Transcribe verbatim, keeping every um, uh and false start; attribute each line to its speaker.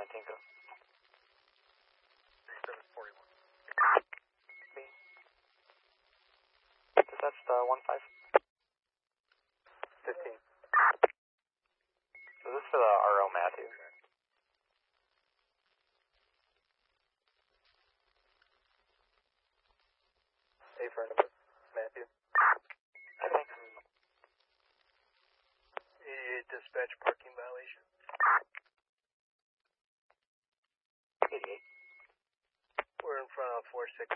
Speaker 1: seventeen, go.
Speaker 2: thirty-seven forty-one.
Speaker 1: B. Dispatch, uh, one five.
Speaker 2: fifteen.
Speaker 1: So this is for the R O Matthew.
Speaker 2: A for number, Matthew.
Speaker 1: I think.
Speaker 2: eighty-eight dispatch parking